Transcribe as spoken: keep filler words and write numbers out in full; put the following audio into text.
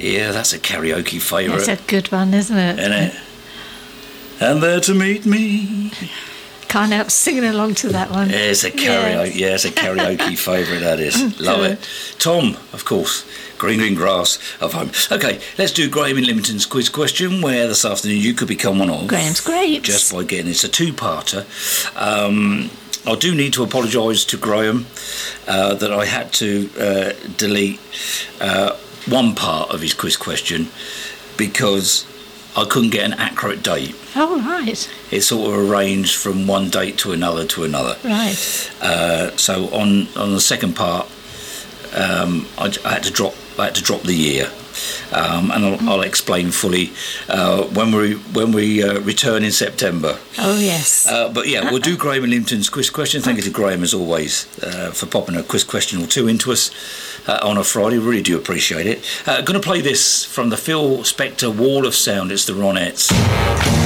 Yeah, that's a karaoke favourite. That's a good one, isn't it? Isn't it? And there to meet me. Can't help singing along to that one. Yeah, it's a karaoke. Yes. Yeah, it's a karaoke favourite. That is. Love Good. it. Tom, of course. Green green grass of home. Okay, let's do Graham in Lymington's quiz question, where this afternoon you could become one of. Graham's grapes. Just by getting it's a two-parter. Um, I do need to apologise to Graham uh, that I had to uh, delete uh, one part of his quiz question because I couldn't get an accurate date. Oh, right. It sort of arranged from one date to another to another. Right. Uh, so on on the second part, um, I, I had to drop I had to drop the year, um, and I'll, I'll explain fully uh, when we when we uh, return in September. Oh, yes. Uh, but yeah, we'll do Graham and Lymington's quiz question. Thank you to Graham as always uh, for popping a quiz question or two into us uh, on a Friday. Really do appreciate it. Uh, going to play this from the Phil Spector Wall of Sound. It's the Ronettes.